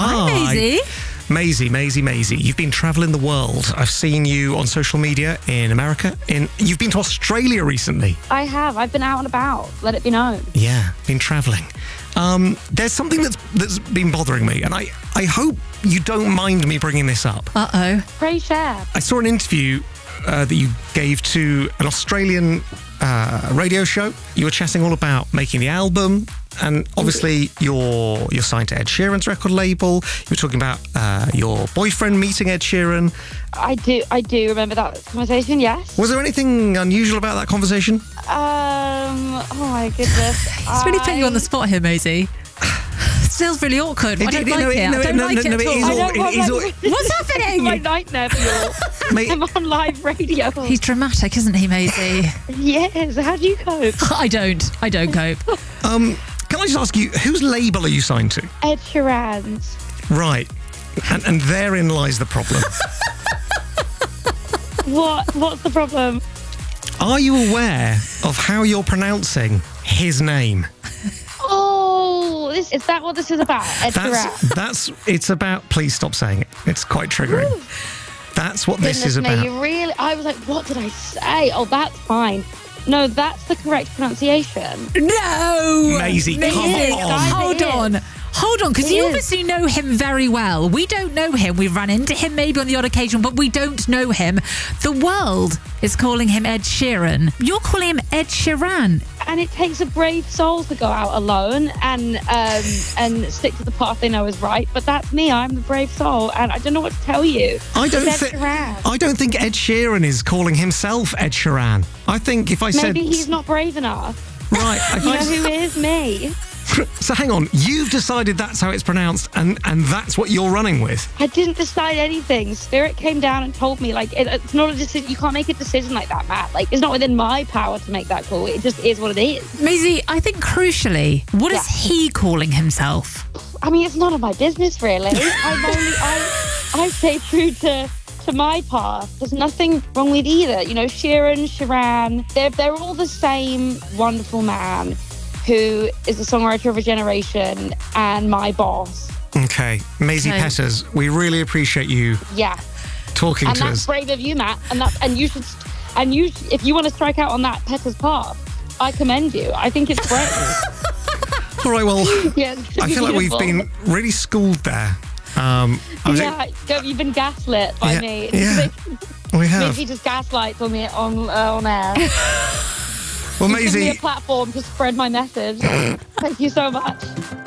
Hi, Maisie. Maisie. You've been travelling the world. I've seen you on social media in America. You've been to Australia recently. I have. I've been out and about. Let it be known. Yeah, been travelling. There's something that's been bothering me, and I hope you don't mind me bringing this up. Uh-oh. Pray share. I saw an interview that you gave to an Australian radio show. You were chatting all about making the album, and obviously you're signed to Ed Sheeran's record label. You were talking about your boyfriend meeting Ed Sheeran. I do remember that conversation, yes. Was there anything unusual about that conversation? Oh my goodness. It's really putting you on the spot here, Maisie. Still really awkward. I don't like it. I don't like it at all. What's happening? My nightmare for you. I'm on live radio. He's dramatic, isn't he, Maisie? Yes. How do you cope? I don't cope. Can I just ask you, whose label are you signed to? Ed Sheeran's. Right. And therein lies the problem. What's the problem? Are you aware of how you're pronouncing his name? Oh, is that what this is about? Ed Sheeran. It's about, please stop saying it. It's quite triggering. Ooh. That's what this is about. Really? I was like, what did I say? Oh, that's fine. No, that's the correct pronunciation. No! Maisie, come on. Hold on, because you obviously know him very well. We don't know him. We've run into him maybe on the odd occasion, but we don't know him. The world is calling him Ed Sheeran. You're calling him Ed Sheeran. And it takes a brave soul to go out alone and stick to the path they know is right. But that's me. I'm the brave soul, and I don't know what to tell you. I don't think Ed Sheeran is calling himself Ed Sheeran. I think if I said... Maybe he's not brave enough. Right. You know who is me? So hang on, you've decided that's how it's pronounced, and that's what you're running with? I didn't decide anything. Spirit came down and told me, like, it's not a decision. You can't make a decision like that, Matt. Like, it's not within my power to make that call. It just is what it is. Maisie, I think crucially, what is he calling himself? I mean, it's none of my business, really. I stay true to my path. There's nothing wrong with either. You know, Sheeran, they're all the same wonderful man who is the songwriter of a generation and my boss. Okay. Maisie Petters, we really appreciate you talking to us. And that's brave of you, Matt. And you should if you want to strike out on that Petters path, I commend you. I think it's brave. All right, well, I feel like we've beautiful. been really schooled there. You've been gaslit by me. Yeah, we have. Maybe just gaslights on air. Well, Give me Maisie, a platform to spread my message. Thank you so much.